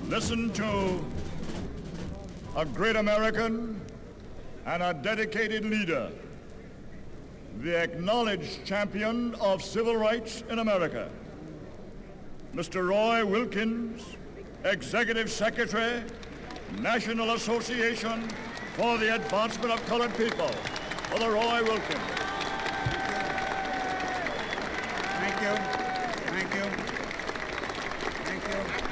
Listen to a great American and a dedicated leader, the acknowledged champion of civil rights in America, Mr. Roy Wilkins, Executive Secretary, National Association for the Advancement of Colored People. Brother Roy Wilkins. Thank you. Thank you. Thank you.